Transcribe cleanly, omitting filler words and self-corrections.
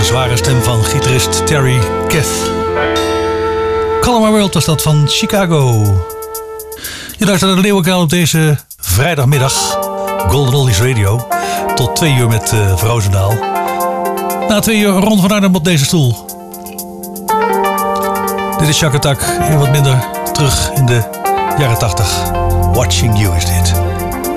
zware stem van gitarist Terry Kath. Color My World was dat van Chicago. Je luistert naar de Leeuwenkuil op deze vrijdagmiddag. Golden Oldies Radio. Tot 2 uur met Roosendaal. Na 2 uur Ron van Arnhem op deze stoel. Dit is Shack Attack. En wat minder terug in de jaren 80. Watching You is dit.